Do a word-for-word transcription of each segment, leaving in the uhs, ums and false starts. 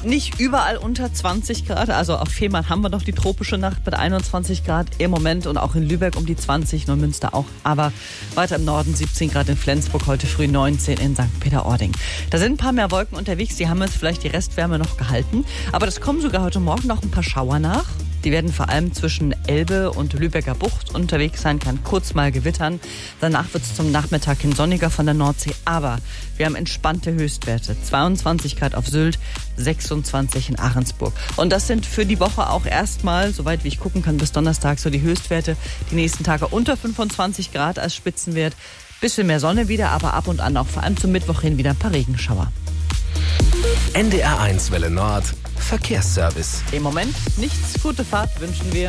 nicht überall unter zwanzig Grad. Also auf Fehmarn haben wir noch die tropische Nacht mit einundzwanzig Grad im Moment und auch in Lübeck um die zwanzig, Neumünster auch. Aber weiter im Norden siebzehn Grad in Flensburg, heute früh neunzehn in Sankt Peter-Ording. Da sind ein paar mehr Wolken unterwegs, die haben jetzt vielleicht die Restwärme noch gehalten. Aber das kommen sogar heute Morgen noch ein paar Schauer nach. Die werden vor allem zwischen Elbe und Lübecker Bucht unterwegs sein, kann kurz mal gewittern. Danach wird es zum Nachmittag hin sonniger von der Nordsee. Aber wir haben entspannte Höchstwerte. zweiundzwanzig Grad auf Sylt, sechsundzwanzig in Ahrensburg. Und das sind für die Woche auch erstmal, soweit wie ich gucken kann, bis Donnerstag so die Höchstwerte. Die nächsten Tage unter fünfundzwanzig Grad als Spitzenwert. Bisschen mehr Sonne wieder, aber ab und an auch vor allem zum Mittwoch hin wieder ein paar Regenschauer. N D R eins Welle Nord, Verkehrsservice. Im Moment nichts. Gute Fahrt wünschen wir.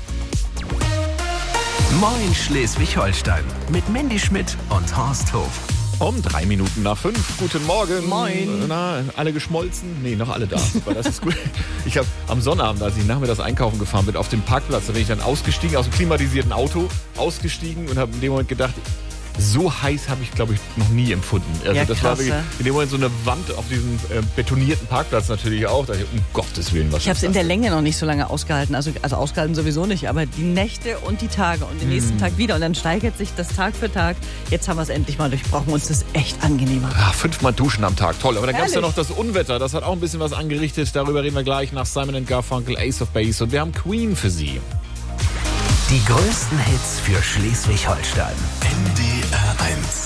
Moin Schleswig-Holstein mit Mandy Schmidt und Horst Hof. Um drei Minuten nach fünf. Guten Morgen. Moin. Na, alle geschmolzen? Nee, noch alle da. Super, das ist gut. Ich habe am Sonnabend, als ich nachmittags einkaufen gefahren bin, auf dem Parkplatz, da bin ich dann ausgestiegen, aus dem klimatisierten Auto, ausgestiegen und habe in dem Moment gedacht, so heiß habe ich, glaube ich, noch nie empfunden. Also ja, das krass, war wirklich ja. in dem Moment so eine Wand auf diesem äh, betonierten Parkplatz natürlich auch. Da dachte ich, um Gottes Willen, was Ich habe ist es in das der denn? Länge noch nicht so lange ausgehalten. Also, also ausgehalten sowieso nicht, aber die Nächte und die Tage und den nächsten Tag wieder. Und dann steigert sich das Tag für Tag. Jetzt haben wir es endlich mal durchbrochen. Uns ist echt angenehmer. Ah, fünfmal duschen am Tag, toll. Aber dann gab es ja Herrlich. noch das Unwetter, das hat auch ein bisschen was angerichtet. Darüber reden wir gleich nach Simon and Garfunkel, Ace of Base. Und wir haben Queen für Sie. Die größten Hits für Schleswig-Holstein. N D R eins.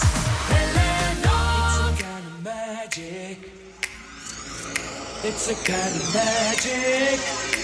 It's a kind of magic.